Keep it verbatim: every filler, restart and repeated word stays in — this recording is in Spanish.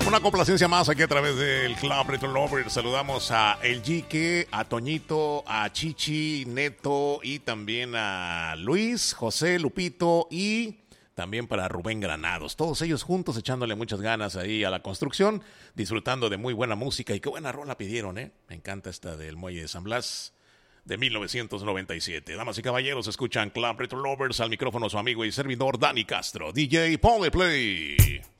Una complacencia más aquí a través del Club Retro Lover. Saludamos a El Jique, a Toñito, a Chichi, Neto y también a Luis, José, Lupito y también para Rubén Granados. Todos ellos juntos echándole muchas ganas ahí a la construcción, disfrutando de muy buena música. Y qué buena rola pidieron, ¿eh? Me encanta esta del Muelle de San Blas de mil novecientos noventa y siete. Damas y caballeros, escuchan Club Retro Lovers. Al micrófono su amigo y servidor Dani Castro. D J Ponle Play.